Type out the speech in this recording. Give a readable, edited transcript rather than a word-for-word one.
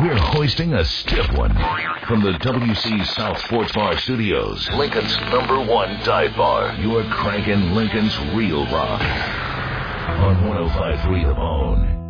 We're hoisting a stiff one from the WC South Sports Bar Studios, Lincoln's #1 dive bar. You're cranking Lincoln's real rock on 105.3 The Bone.